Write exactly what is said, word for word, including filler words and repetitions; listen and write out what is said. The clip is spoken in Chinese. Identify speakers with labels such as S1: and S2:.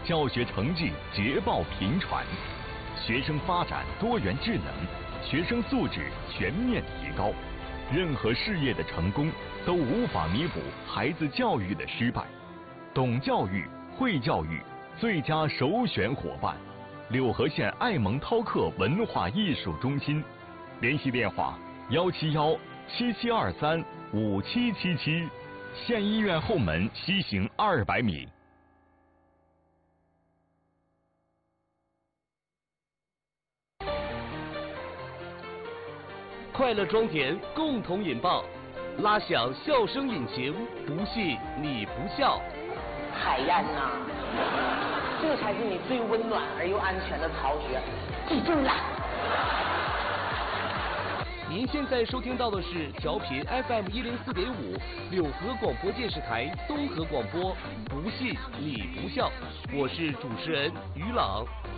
S1: 教学成绩捷报频传，学生发展多元智能，学生素质全面提高。任何事业的成功都无法弥补孩子教育的失败。懂教育、会教育最佳首选伙伴，柳河县爱蒙饕客文化艺术中心，联系电话幺七幺七七二三五七七七，县医院后门西行二百米。
S2: 快乐装填共同引爆，拉响笑声引擎，不信你不笑。
S3: 海燕呐，这才是你最温暖而又安全的巢穴，记住了。
S2: 您现在收听到的是调频 F M 一零四点五柳河广播电视台东河广播，不信你不笑，我是主持人于朗。